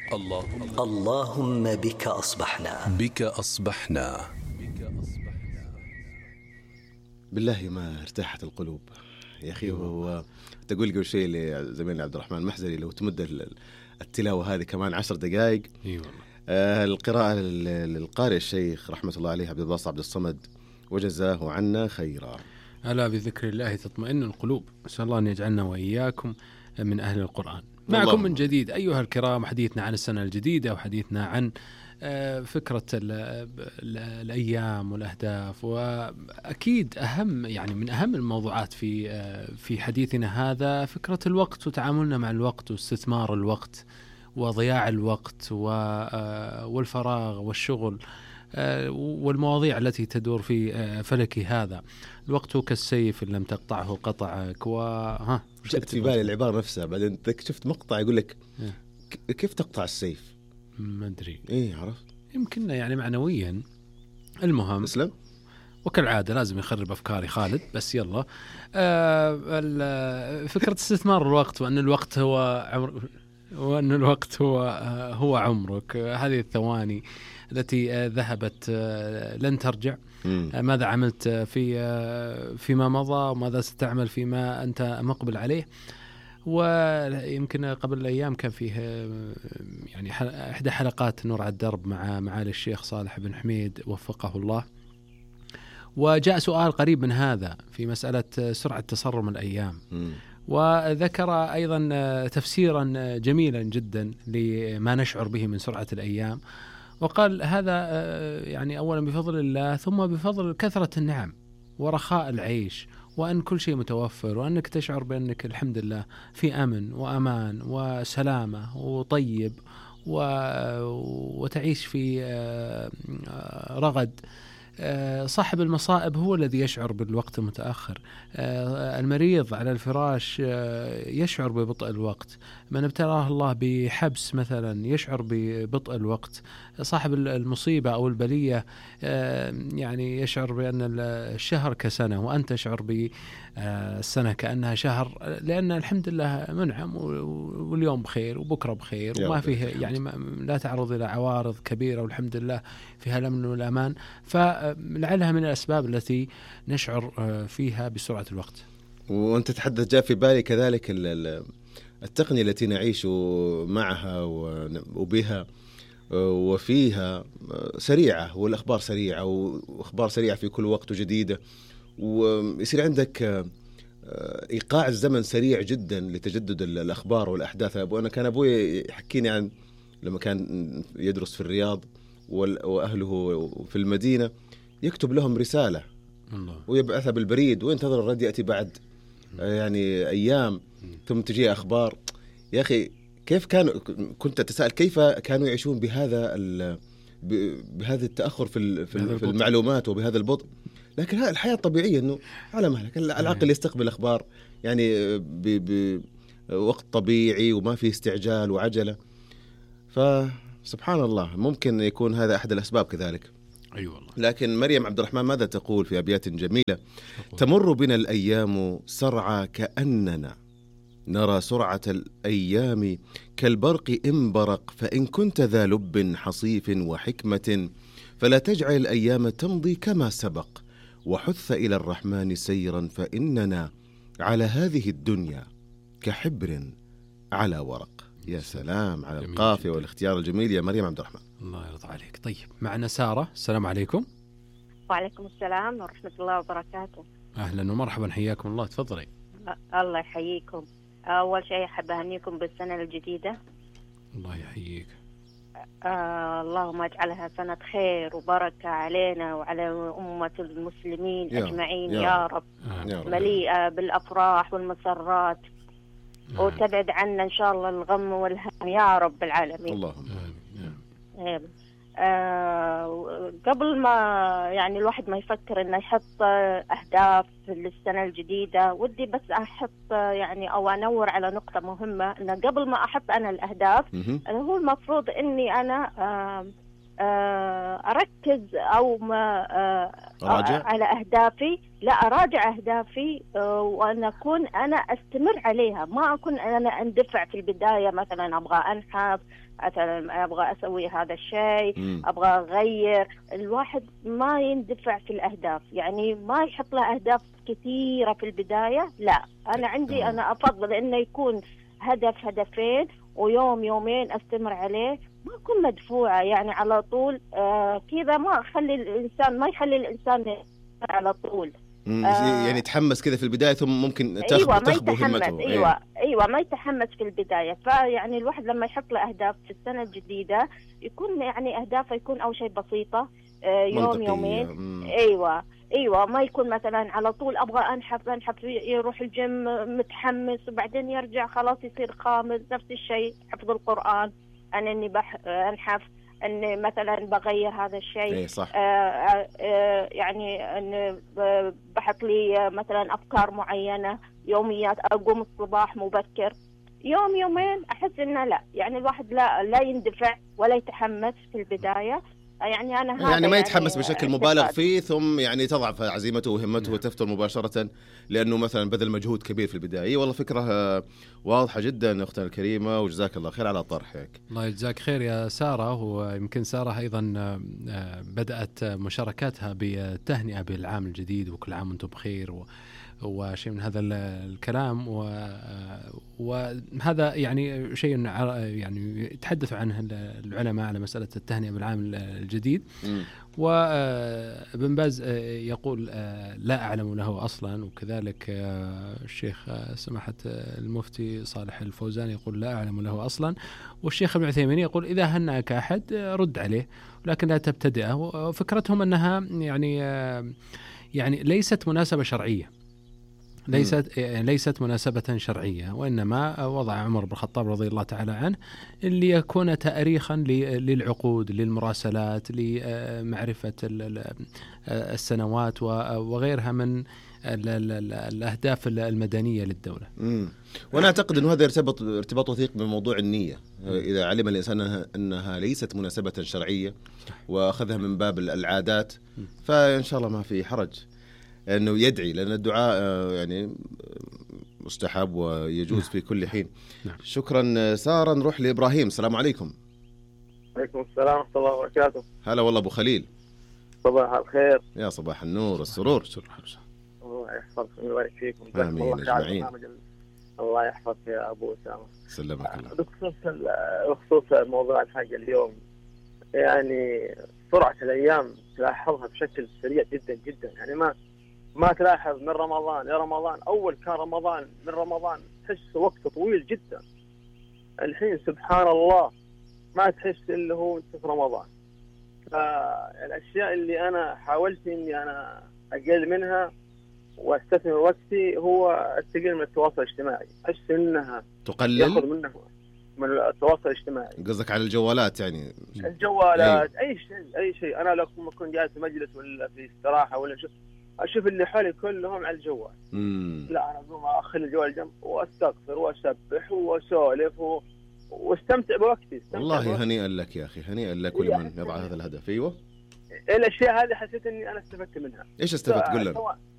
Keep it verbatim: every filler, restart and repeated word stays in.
اللهم اللهم بك أصبحنا بك أصبحنا. بالله ما ارتاحت القلوب يا أخي. هو تقول قبل شيء لزميلنا عبد الرحمن المحزري لو تمد التلاوة هذه كمان عشر دقائق. ايوه آه القراءة للقارئ الشيخ رحمة الله عليه عبد الباسط عبد الصمد وجزاه عنا خيرا. ألا بذكر الله تطمئن القلوب. أسأل الله أن يجعلنا وإياكم من أهل القرآن. معكم من جديد أيها الكرام، حديثنا عن السنة الجديدة وحديثنا عن فكرة الأيام والأهداف، وأكيد أهم يعني من أهم الموضوعات في في حديثنا هذا فكرة الوقت وتعاملنا مع الوقت واستثمار الوقت وضياع الوقت والفراغ والشغل والمواضيع التي تدور في فلك هذا. الوقت كالسيف إن لم تقطعه قطعك. وها جاءت في بالي العبارة نفسها بعدين شفت مقطع يقول لك كيف تقطع السيف، ما أدري إيه عرفت يمكن يعني معنويا. المهم اسلم وكالعادة لازم يخرب أفكاري خالد، بس يلا. آه فكرة استثمار الوقت وأن الوقت هو عمر وأن الوقت هو هو عمرك. هذه الثواني التي ذهبت لن ترجع. ماذا عملت في فيما مضى وماذا ستعمل فيما أنت مقبل عليه. ويمكن قبل الأيام كان فيه يعني إحدى حلقات نور على الدرب مع معالي الشيخ صالح بن حميد وفقه الله، وجاء سؤال قريب من هذا في مسألة سرعة تصرم الأيام. م. وذكر أيضا تفسيرا جميلا جدا لما نشعر به من سرعة الأيام، وقال هذا يعني أولا بفضل الله ثم بفضل كثرة النعم ورخاء العيش، وأن كل شيء متوفر، وأنك تشعر بأنك الحمد لله في أمن وأمان وسلامة وطيب وتعيش في رغد. صاحب المصائب هو الذي يشعر بالوقت المتأخر. المريض على الفراش يشعر ببطء الوقت. من ابتلاه الله بحبس مثلا يشعر ببطء الوقت. صاحب المصيبة أو البلية يعني يشعر بأن الشهر كسنة، وأنت تشعر بالسنة كأنها شهر، لأن الحمد لله منعم واليوم بخير وبكرة بخير وما فيه يعني لا تعرض إلى عوارض كبيرة، والحمد لله فيها الأمن والأمان. فلعلها من الأسباب التي نشعر فيها بسرعة الوقت. وأنت تحدث جاء في بالي كذلك التقنية التي نعيش معها وبها وفيها سريعة، والأخبار سريعة وأخبار سريعة في كل وقت وجديدة، ويصير عندك إيقاع الزمن سريع جدا لتجدد الأخبار والأحداث. وأنا كان أبوي يحكيني عن لما كان يدرس في الرياض وأهله في المدينة، يكتب لهم رسالة ويبعثها بالبريد وينتظر الرد يأتي بعد يعني أيام ثم تجي أخبار. يا أخي كيف كانوا، كنت أتساءل كيف كانوا يعيشون بهذا بهذا التأخر في في المعلومات وبهذا البطء. لكن هذه الحياة الطبيعية إنه على مهلك العقل يستقبل أخبار يعني بوقت طبيعي وما فيه استعجال وعجلة. فسبحان الله ممكن يكون هذا أحد الأسباب كذلك. أي والله. لكن مريم عبد الرحمن ماذا تقول في أبيات جميلة؟ تمر بنا الأيام سرعى كأننا نرى سرعة الأيام كالبرق إن برق، فإن كنت ذا لب حصيف وحكمة فلا تجعل الأيام تمضي كما سبق، وحث إلى الرحمن سيرا فإننا على هذه الدنيا كحبر على ورق. يا سلام على القافية والاختيار الجميل يا مريم عبد الرحمن، الله يرضى عليك. طيب معنا سارة، السلام عليكم. وعليكم السلام ورحمة الله وبركاته. أهلا ومرحبا، حياكم الله، تفضلي. الله يحييكم. أول شيء أحب أهنيكم بالسنة الجديدة. الله يحييك. آه اللهم اجعلها سنة خير وبركة علينا وعلى أمة المسلمين يا أجمعين يا, يا رب, رب. مليئة بالأفراح والمسرات، وتبعد عنا إن شاء الله الغم والهم يا رب العالمين. اللهم آمين. آه قبل ما يعني الواحد ما يفكر إنه يحط أهداف للسنة الجديدة، ودي بس أحط يعني أو أنور على نقطة مهمة، إنه قبل ما أحط أنا الأهداف هو المفروض إني أنا آه أركز أو ما أراجع على أهدافي، لا أراجع أهدافي وأن أكون أنا أستمر عليها، ما أكون أنا أندفع في البداية مثلا أبغى أنحف، مثلا أبغى أسوي هذا الشيء، أبغى أغير. الواحد ما يندفع في الأهداف، يعني ما يحط له أهداف كثيرة في البداية. لا أنا عندي أنا أفضل إنه يكون هدف هدفين ويوم يومين أستمر عليه، ما أكون مدفوعة يعني على طول. آه كذا ما أخلي الإنسان ما يخلي الإنسان على طول. آه يعني يتحمس كذا في البداية ثم ممكن تخ... أيوة تخبو همته. أيوة, أيوة أيوة ما يتحمس في البداية. فيعني الواحد لما يحط له أهداف في السنة الجديدة يكون يعني أهدافه يكون أول شيء بسيطة، آه يوم يومين. مم. أيوة ايوه ما يكون مثلا على طول ابغى انحف انحف يروح الجيم متحمس وبعدين يرجع خلاص يصير خامل. نفس الشيء حفظ القرآن، انا اني بح انحف اني مثلا بغير هذا الشيء. اي صح. آآ آآ يعني ان بحط لي مثلا افكار معينه، يوميات، اقوم الصباح مبكر، يوم يومين احس انه لا يعني الواحد لا لا يندفع ولا يتحمس في البدايه. يعني أنا هذا يعني ما يعني يتحمس بشكل مبالغ فيه ثم يعني تضعف عزيمته وهمته وتفتر مباشرة لأنه مثلا بذل مجهود كبير في البداية. والله فكرة واضحة جدا أختنا الكريمة، وجزاك الله خير على طرحك. الله يجزاك خير يا سارة. ويمكن سارة أيضا بدأت مشاركاتها بالتهنئة بالعام الجديد وكل عام وانتم بخير و وشيء من هذا الكلام، وهذا يعني شيء يعني يتحدث عنه العلماء على مسألة التهنئة بالعام الجديد. وابن باز يقول لا أعلم له أصلا، وكذلك الشيخ سماحة المفتي صالح الفوزان يقول لا أعلم له أصلا، والشيخ ابن عثيمين يقول إذا هنأك أحد رد عليه ولكن لا تبتدئه. وفكرتهم أنها يعني يعني ليست مناسبة شرعية، ليست ليست مناسبة شرعية، وإنما وضع عمر بن الخطاب رضي الله تعالى عنه ليكون تأريخا للعقود، للمراسلات، لمعرفة السنوات وغيرها من الأهداف المدنية للدولة. مم. وأنا أعتقد أن هذا يرتبط ارتباط وثيق بموضوع النية. إذا علم الإنسان أنها ليست مناسبة شرعية وأخذها من باب العادات فإن شاء الله ما في حرج أنه يدعي، لأن الدعاء يعني مستحب ويجوز في كل حين. شكرا سارة. نروح لإبراهيم. السلام عليكم. عليكم السلام ورحمة الله وبركاته. هلا والله أبو خليل. صباح الخير. يا صباح النور والسرور. الله يحفظكم ويبارك فيكم. آمين أجمعين. الله يحفظك يا أبو أسامة. سلمك الله. بخصوص بخصوص موضوع الحاجة اليوم، يعني سرعة الأيام تلاحظها بشكل سريع جدا جدا. يعني ما ما تلاحظ من رمضان إلى رمضان، أول كان رمضان من رمضان تحس وقت طويل جدا، الحين سبحان الله ما تحس إلا هو أنت في رمضان. فالأشياء اللي أنا حاولت إني أنا أقل منها واستثمر وقتي هو التقليل من التواصل الاجتماعي. أحس إنها تقلل يأخذ منه من التواصل الاجتماعي. قصدك على الجوالات؟ يعني الجوالات أي, أي شيء أي شيء. أنا لو أكون جالس في مجلس ولا في استراحة ولا شيء أشوف اللي حولي كلهم على الجوال. مم. لا أنا أقوم أخلي الجوال جنب وأستغفر وأسبح وأسولف و... واستمتع بوقتي. والله هنيئا لك يا أخي، هنيئا لك ولمن يضع هذا الهدف. أيوة الأشياء هذه حسيت إني أنا استفدت منها. إيش استفدت؟ قل لنا.